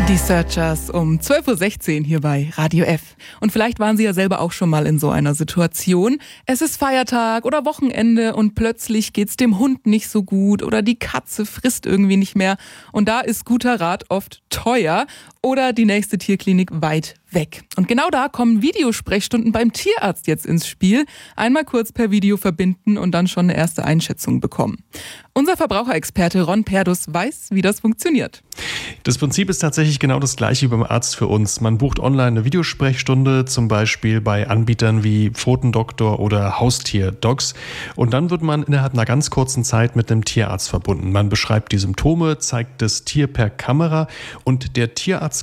Die Searchers um 12.16 Uhr hier bei Radio F. Und vielleicht waren Sie ja selber auch schon mal in so einer Situation. Es ist Feiertag oder Wochenende und plötzlich geht's dem Hund nicht so gut oder die Katze frisst irgendwie nicht mehr. Und da ist guter Rat oft teuer oder die nächste Tierklinik weit weg. Und genau da kommen Videosprechstunden beim Tierarzt jetzt ins Spiel. Einmal kurz per Video verbinden und dann schon eine erste Einschätzung bekommen. Unser Verbraucherexperte Ron Perdus weiß, wie das funktioniert. Das Prinzip ist tatsächlich genau das gleiche wie beim Arzt für uns. Man bucht online eine Videosprechstunde, zum Beispiel bei Anbietern wie Pfotendoktor oder Haustierdocs. Und dann wird man innerhalb einer ganz kurzen Zeit mit einem Tierarzt verbunden. Man beschreibt die Symptome, zeigt das Tier per Kamera und der Tierarzt